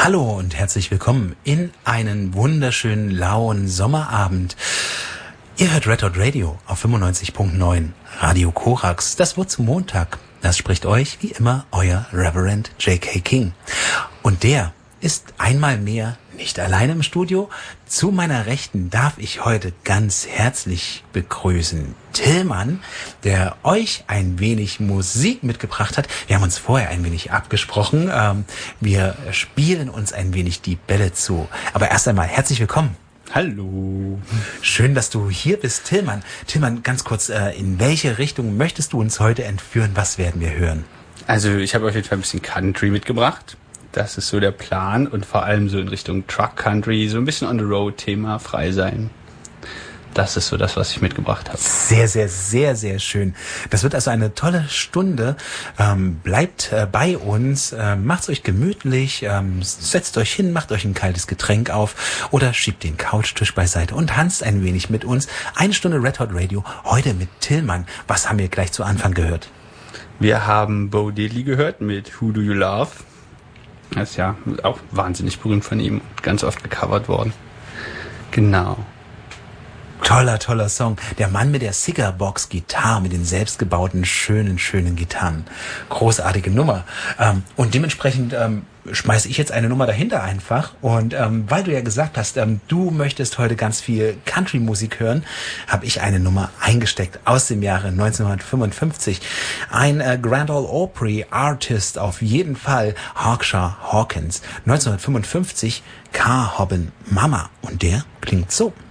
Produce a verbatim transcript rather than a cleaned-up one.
Hallo und herzlich willkommen in einen wunderschönen lauen Sommerabend. Ihr hört Red Hot Radio auf fünfundneunzig Komma neun Radio Korax. Das Wort zum Montag. Das spricht euch wie immer euer Reverend J K King. Und der ist einmal mehr nicht alleine im Studio. Zu meiner Rechten darf ich heute ganz herzlich begrüßen Tillmann, der euch ein wenig Musik mitgebracht hat. Wir haben uns vorher ein wenig abgesprochen. Ähm, wir spielen uns ein wenig die Bälle zu. Aber erst einmal herzlich willkommen. Hallo. Schön, dass du hier bist, Tillmann. Tillmann, ganz kurz, äh, in welche Richtung möchtest du uns heute entführen? Was werden wir hören? Also ich habe auf jeden Fall ein bisschen Country mitgebracht. Das ist so der Plan und vor allem so in Richtung Truck Country, so ein bisschen on the road Thema, frei sein. Das ist so das, was ich mitgebracht habe. Sehr, sehr, sehr, sehr schön. Das wird also eine tolle Stunde. Ähm, bleibt äh, bei uns, äh, macht's euch gemütlich, ähm, setzt euch hin, macht euch ein kaltes Getränk auf oder schiebt den Couchtisch beiseite und tanzt ein wenig mit uns. Eine Stunde Red Hot Radio, heute mit Tillmann. Was haben wir gleich zu Anfang gehört? Wir haben Bo Diddley gehört mit Who Do You Love? Das ist ja auch wahnsinnig berühmt von ihm, ganz oft gecovert worden. Genau. Toller, toller Song. Der Mann mit der Cigarbox-Gitarre, mit den selbstgebauten, schönen, schönen Gitarren. Großartige Nummer. Ähm, und dementsprechend ähm, schmeiße ich jetzt eine Nummer dahinter einfach. Und ähm, weil du ja gesagt hast, ähm, du möchtest heute ganz viel Country-Musik hören, habe ich eine Nummer eingesteckt aus dem Jahre neunzehnhundertfünfundfünfzig. Ein äh, Grand Ole Opry Artist auf jeden Fall, Hawkshaw Hawkins. neunzehnhundertfünfundfünfzig, Car Hoppin' Mama. Und der klingt so.